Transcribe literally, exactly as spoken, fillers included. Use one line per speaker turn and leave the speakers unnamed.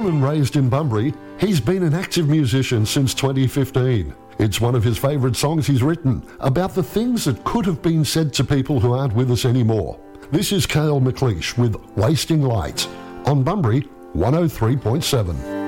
Born and raised in Bunbury, he's been an active musician since twenty fifteen. It's one of his favourite songs he's written about the things that could have been said to people who aren't with us anymore. This is Cale McLeish with Wasting Light on Bunbury one oh three point seven.